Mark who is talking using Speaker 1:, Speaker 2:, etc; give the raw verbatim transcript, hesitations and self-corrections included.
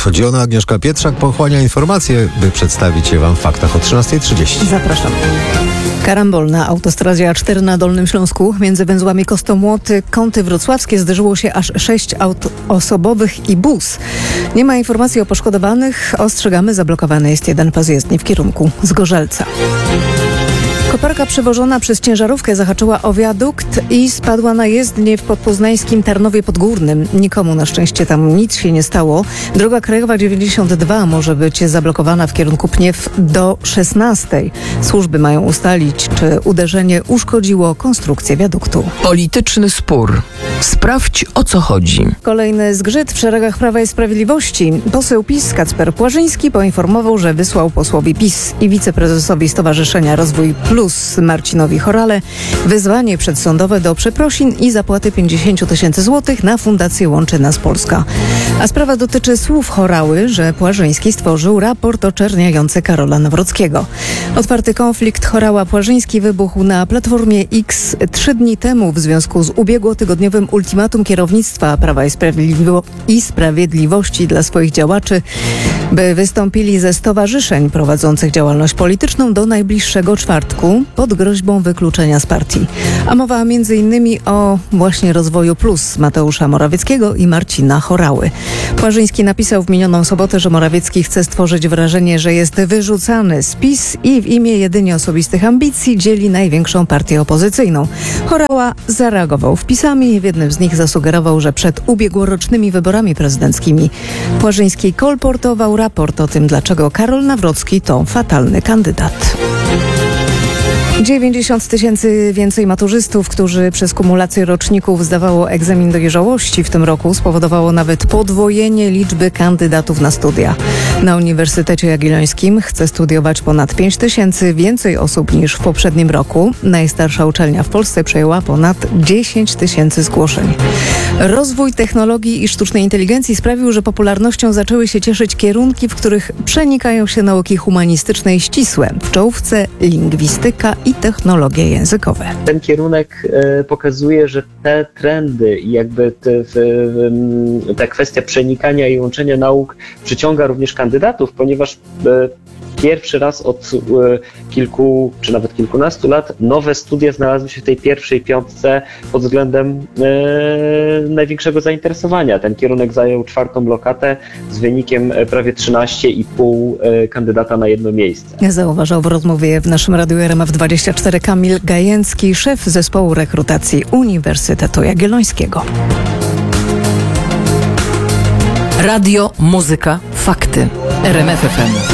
Speaker 1: nadchodzona. Agnieszka Pietrzak pochłania informacje, by przedstawić je Wam w faktach o trzynasta trzydzieści.
Speaker 2: Zapraszam. Karambol na autostradzie A cztery na Dolnym Śląsku. Między węzłami Kostomłoty, Kąty Wrocławskie zderzyło się aż sześć aut osobowych i bus. Nie ma informacji o poszkodowanych. Ostrzegamy, zablokowany jest jeden pas jezdni w kierunku Zgorzelca. Koparka przewożona przez ciężarówkę zahaczyła o wiadukt i spadła na jezdnię w podpoznańskim Tarnowie Podgórnym. Nikomu na szczęście tam nic się nie stało. Droga krajowa dziewięćdziesiąt dwa może być zablokowana w kierunku Pniew do szesnastej. Służby mają ustalić, czy uderzenie uszkodziło konstrukcję wiaduktu.
Speaker 3: Polityczny spór. Sprawdź, o co chodzi.
Speaker 2: Kolejny zgrzyt w szeregach Prawa i Sprawiedliwości. Poseł PiS Kacper Płażyński poinformował, że wysłał posłowi PiS i wiceprezesowi Stowarzyszenia Rozwój Plus Marcinowi Horale wezwanie przedsądowe do przeprosin i zapłaty pięćdziesiąt tysięcy złotych na Fundację Łączy Nas Polska. A sprawa dotyczy słów Horały, że Płażyński stworzył raport oczerniający Karola Nawrockiego. Otwarty konflikt Horała-Płażyński wybuchł na Platformie X trzy dni temu w związku z ubiegłotygodniowym ultimatum kierownictwa Prawa i, Sprawiedliwo- i Sprawiedliwości dla swoich działaczy, by wystąpili ze stowarzyszeń prowadzących działalność polityczną do najbliższego czwartku pod groźbą wykluczenia z partii. A mowa między innymi o właśnie Rozwoju Plus Mateusza Morawieckiego i Marcina Horały. Płażyński napisał w minioną sobotę, że Morawiecki chce stworzyć wrażenie, że jest wyrzucany z PiS i w imię jedynie osobistych ambicji dzieli największą partię opozycyjną. Horała zareagował wpisami. W jednym z nich zasugerował, że przed ubiegłorocznymi wyborami prezydenckimi Płażyński kolportował raport o tym, dlaczego Karol Nawrocki to fatalny kandydat. dziewięćdziesiąt tysięcy więcej maturzystów, którzy przez kumulację roczników zdawało egzamin dojrzałości w tym roku, spowodowało nawet podwojenie liczby kandydatów na studia. Na Uniwersytecie Jagiellońskim chce studiować ponad pięć tysięcy więcej osób niż w poprzednim roku. Najstarsza uczelnia w Polsce przejęła ponad dziesięć tysięcy zgłoszeń. Rozwój technologii i sztucznej inteligencji sprawił, że popularnością zaczęły się cieszyć kierunki, w których przenikają się nauki humanistyczne i ścisłe. W czołówce lingwistyka i technologie językowe.
Speaker 4: Ten kierunek e, pokazuje, że te trendy i jakby te, w, w, ta kwestia przenikania i łączenia nauk przyciąga również kandydatów, ponieważ e, pierwszy raz od e, kilku, czy nawet kilkunastu lat nowe studia znalazły się w tej pierwszej piątce pod względem e, największego zainteresowania. Ten kierunek zajął czwartą lokatę z wynikiem prawie trzynaście i pół e, kandydata na jedno miejsce.
Speaker 2: Zauważał w rozmowie w naszym Radiu R M F dwadzieścia cztery Kamil Gajęcki, szef zespołu rekrutacji Uniwersytetu Jagiellońskiego.
Speaker 3: Radio, muzyka, fakty. R M F F M.